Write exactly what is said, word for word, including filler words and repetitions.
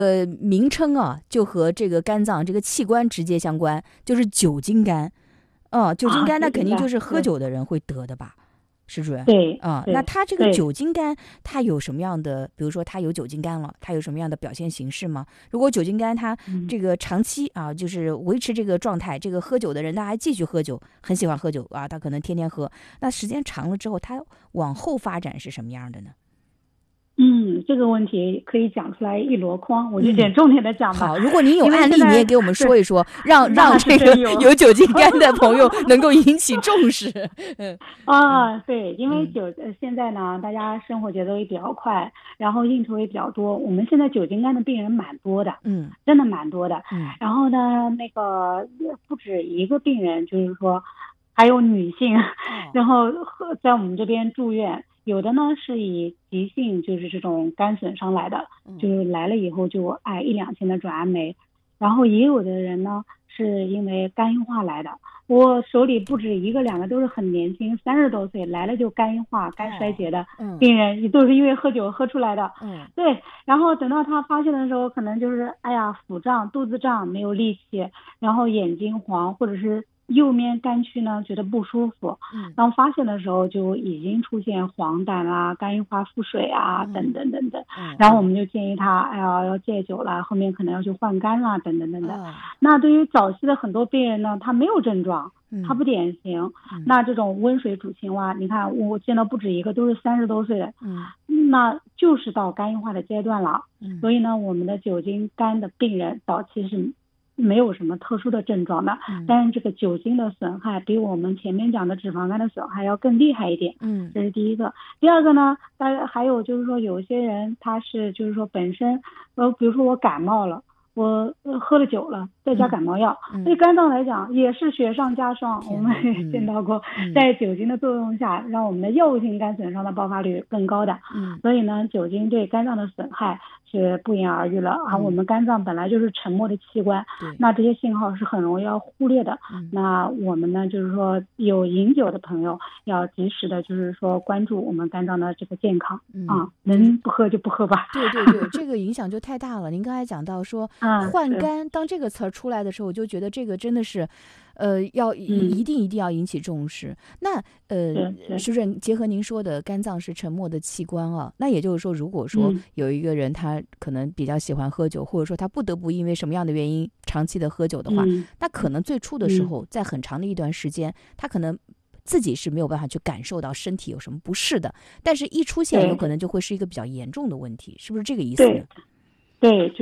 呃名称啊，就和这个肝脏这个器官直接相关，就是酒精肝。哦，酒精肝那肯定就是喝酒的人会得的吧，施主任？ 对啊、 对那他这个对， 酒精肝，它有什么样的？比如说他有酒精肝了，它有什么样的表现形式吗？如果酒精肝它嗯。 这个长期啊，就是维持这个状态，这个喝酒的人他还继续喝酒，很喜欢喝酒啊，他可能天天喝，那时间长了之后，他往后发展是什么样的呢？ 嗯，这个问题可以讲出来一箩筐，我就嗯， 捡重点的讲吧。 好，如果您有因为案例，你也现在给我们对， 说一说，让让那是这个真有有酒精肝的朋友能够引起重视。嗯嗯啊，对，因为嗯酒呃现在呢，大家生活节奏也比较快，然后应酬也比较多，我们现在酒精肝的病人蛮多的， 嗯真的蛮多的。 嗯然后呢，那个不止一个病人，就是说还有女性， 哦然后和在我们这边住院，有的呢是以急性就是这种肝损伤来的，就嗯是来了以后就哎一两天的转氨酶，然后也有的人呢是因为肝硬化来的。我手里不止一个两个都是很年轻，三十多岁来了就肝硬化、肝衰哦竭的嗯病人，都是因为喝酒喝出来的。 嗯对，然后等到他发现的时候，可能就是哎呀腹胀、肚子胀、没有力气，然后眼睛黄，或者是右面肝区呢觉得不舒服， 嗯当发现的时候就已经出现黄疸啊、肝硬化腹水啊等嗯等等等， 嗯嗯然后我们就建议他，哎呀要戒酒了，后面可能要去换肝啦等等等等。 啊那对于早期的很多病人呢，他没有症状。他嗯不典型， 嗯那这种温水煮青蛙，你看我见到不止一个，都是三十多岁的， 嗯那就是到肝硬化的阶段了。 嗯所以呢，我们的酒精肝的病人早期是没有什么特殊的症状的， 嗯但是这个酒精的损害比我们前面讲的脂肪肝的损害要更厉害一点。 嗯这是第一个。第二个呢，大家还有就是说，有些人他是就是说本身，呃，比如说我感冒了。我呃喝了酒了，再加感冒药， 嗯对肝脏来讲也是雪上加霜。我天们也哪嗯见到过， 嗯在酒精的作用下，让我们的药物性肝损伤的爆发率更高的。 嗯所以呢，酒精对肝脏的损害是不言而喻了啊。 嗯我们肝脏本来就是沉默的器官， 对那这些信号是很容易要忽略的。 嗯那我们呢，就是说有饮酒的朋友要及时的，就是说关注我们肝脏的这个健康、 嗯啊，能不喝就不喝吧。 对对对，这个影响就太大了。您刚才讲到说嗯，是， 换肝，当这个词儿出来的时候，我就觉得这个真的是，呃，要一嗯， 一定一定要引起重视。那呃， 是是， 施主任结合您说的，肝脏是沉默的器官啊，那也就是说，如果说嗯有一个人他可能比较喜欢喝酒，或者说他不得不因为什么样的原因长期的喝酒的话， 嗯那可能最初的时嗯候，在很长的一段时间，他可能自己是没有办法去感受到身体有什么不适的，但是一出现，有对可能就会是一个比较严重的问题，是不是这个意思呢？ 对对。